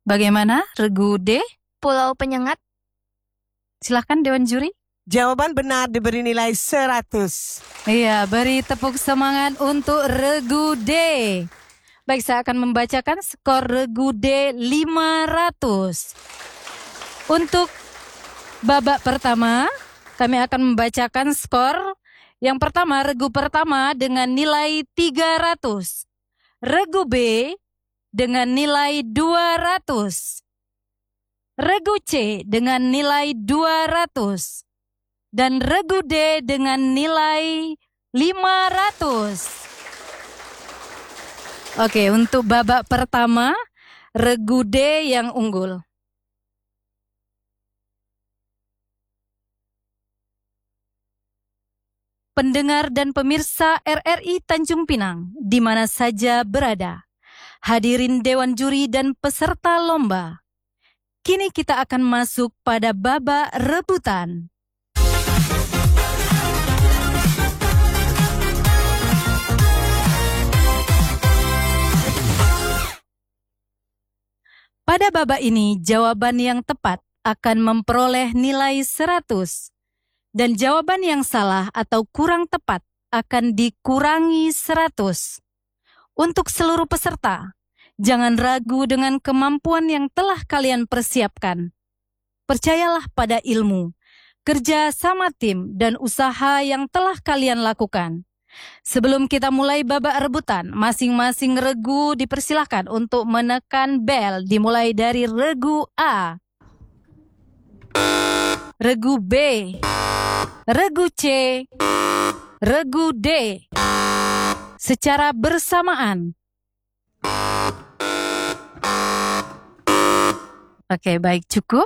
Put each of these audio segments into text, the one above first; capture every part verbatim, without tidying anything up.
Bagaimana, regu D? Pulau Penyengat. Silahkan Dewan Juri. Jawaban benar diberi nilai seratus. Iya, beri tepuk semangat untuk regu D. Baik, saya akan membacakan skor regu D lima ratus. Untuk babak pertama, kami akan membacakan skor. Yang pertama, regu pertama dengan nilai tiga ratus. Regu B dengan nilai dua ratus. Regu C dengan nilai dua ratus. Dan regu D dengan nilai lima ratus. Oke, untuk babak pertama, regu D yang unggul. Pendengar dan pemirsa R R I Tanjung Pinang, di mana saja berada, hadirin Dewan Juri dan peserta lomba, kini kita akan masuk pada babak rebutan. Pada babak ini, jawaban yang tepat akan memperoleh nilai seratus. Dan jawaban yang salah atau kurang tepat akan dikurangi seratus. Untuk seluruh peserta, jangan ragu dengan kemampuan yang telah kalian persiapkan. Percayalah pada ilmu, kerja sama tim, dan usaha yang telah kalian lakukan. Sebelum kita mulai babak rebutan, masing-masing regu dipersilahkan untuk menekan bel dimulai dari regu A, regu B, regu C, regu D secara bersamaan. Oke, baik, cukup.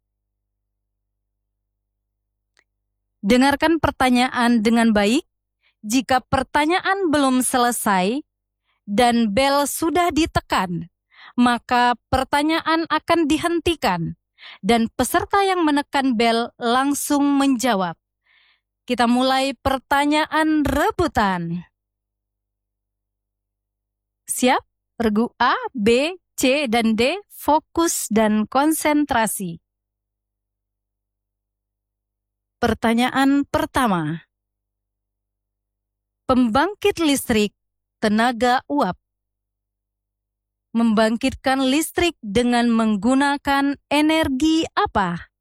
Dengarkan pertanyaan dengan baik. Jika pertanyaan belum selesai dan bel sudah ditekan, maka pertanyaan akan dihentikan dan peserta yang menekan bel langsung menjawab. Kita mulai pertanyaan rebutan. Siap? Regu A, B, C, dan D, fokus dan konsentrasi. Pertanyaan pertama. Pembangkit listrik tenaga uap membangkitkan listrik dengan menggunakan energi apa?